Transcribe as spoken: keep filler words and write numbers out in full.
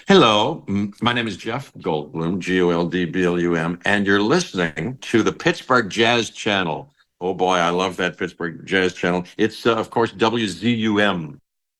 Hello, m- my name is Jeff Goldblum, G O L D B L U M, and you're listening to the Pittsburgh Jazz Channel. Oh boy, I love that Pittsburgh Jazz Channel. It's, uh, of course, W Z U M.